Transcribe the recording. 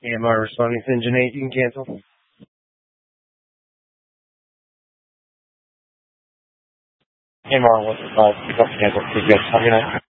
AMR responding to engine 8, you can cancel. AMR 125, cancel. Have a good night.